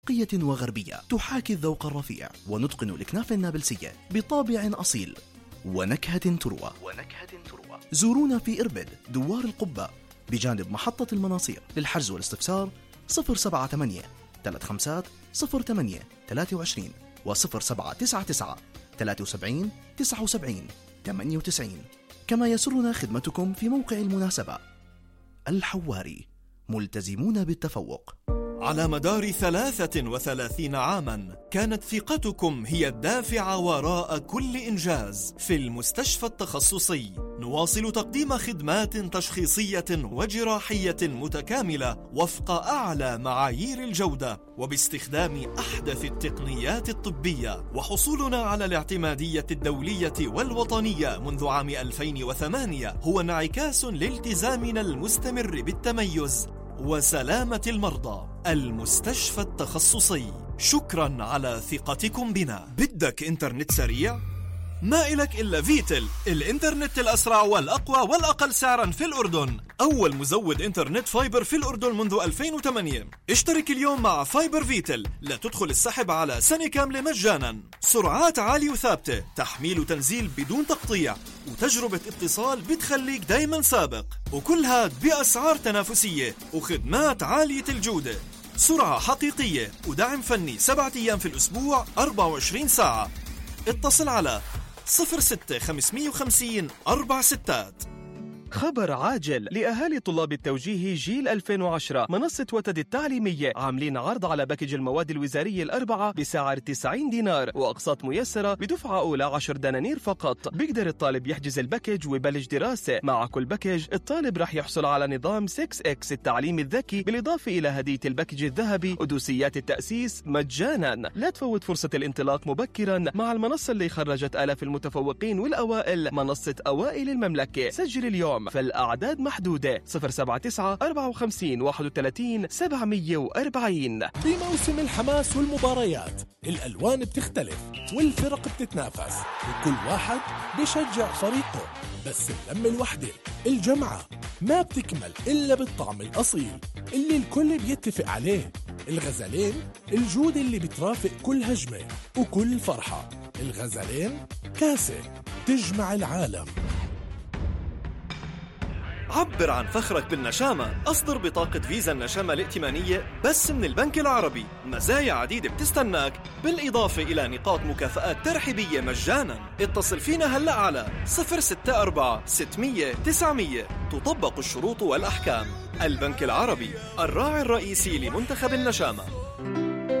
شرقية وغربية تحاكي الذوق الرفيع ونتقن الكنافة النابلسية بطابع أصيل ونكهة تروى. زورونا في إربد دوار القبة بجانب محطة المناصير. للحجز والاستفسار 078 35 08 23 و 0799 73 79 98. كما يسرنا خدمتكم في موقع المناسبة. الحواري، ملتزمون بالتفوق. على مدار 33 عاما كانت ثقتكم هي الدافع وراء كل إنجاز. في المستشفى التخصصي نواصل تقديم خدمات تشخيصية وجراحية متكاملة وفق أعلى معايير الجودة وباستخدام أحدث التقنيات الطبية، وحصولنا على الاعتمادية الدولية والوطنية منذ عام 2008 هو انعكاس لالتزامنا المستمر بالتميز وسلامة المرضى. المستشفى التخصصي، شكرا على ثقتكم بنا. بدك انترنت سريع؟ ما إلك إلا فيتل، الإنترنت الأسرع والأقوى والأقل سعرا في الأردن. أول مزود إنترنت فايبر في الأردن منذ 2008. اشترك اليوم مع فايبر فيتل لتدخل السحب على سنة كاملة مجانا. سرعات عالية وثابتة، تحميل وتنزيل بدون تقطيع، وتجربة اتصال بتخليك دايما سابق، وكل هاد بأسعار تنافسية وخدمات عالية الجودة. سرعة حقيقية ودعم فني 7 أيام في الأسبوع 24 ساعة. اتصل على 06 550 46. خبر عاجل لأهالي طلاب التوجيه جيل 2010. منصة وتد التعليمية عاملين عرض على باكج المواد الوزارية الأربعة بسعر 90 دينار وأقساط ميسرة بدفعة أولى 10 دنانير فقط. بيقدر الطالب يحجز الباكج ويبلش دراسة. مع كل باكج الطالب رح يحصل على نظام 6X التعليم الذكي، بالإضافة إلى هدية الباكج الذهبي ودوسيات التأسيس مجانا. لا تفوت فرصة الانطلاق مبكرا مع المنصة اللي خرجت آلاف المتفوقين والأوائل، منصة أوائل المملكة. سجل اليوم، فالأعداد محدودة. 079 54 31 740. بموسم الحماس والمباريات الألوان بتختلف والفرق بتتنافس وكل واحد بيشجع فريقه، بس اللمة الوحدة الجمعة ما بتكمل إلا بالطعم الأصيل اللي الكل بيتفق عليه. الغزلين، الجودة اللي بترافق كل هجمة وكل فرحة. الغزلين كاسة تجمع العالم. عبر عن فخرك بالنشامة. أصدر بطاقة فيزا النشامة الائتمانية بس من البنك العربي. مزايا عديدة بتستناك، بالإضافة إلى نقاط مكافآت ترحيبية مجانا. اتصل فينا هلأ على 064 600 900. تطبق الشروط والأحكام. البنك العربي، الراعي الرئيسي لمنتخب النشامة.